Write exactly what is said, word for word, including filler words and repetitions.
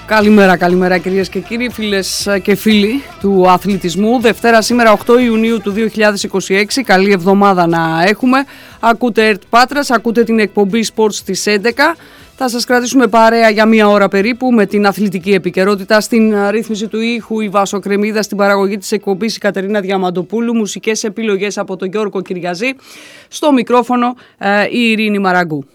Καλημέρα, καλημέρα κυρίες και κύριοι, φίλες και φίλοι του αθλητισμού. Δευτέρα σήμερα οκτώ Ιουνίου του δύο χιλιάδες είκοσι έξι, καλή εβδομάδα να έχουμε. Ακούτε ΕΡΤ Πάτρας, ακούτε την εκπομπή Sports στις έντεκα. Θα σας κρατήσουμε παρέα για μία ώρα περίπου με την αθλητική επικαιρότητα. Στην ρύθμιση του ήχου η Βάσο Κρεμίδα, στην παραγωγή της εκπομπής η Κατερίνα Διαμαντοπούλου, μουσικές επιλογές από τον Γιώργο Κυριαζή. Στο μικρόφωνο η Ειρήνη Μαραγκού.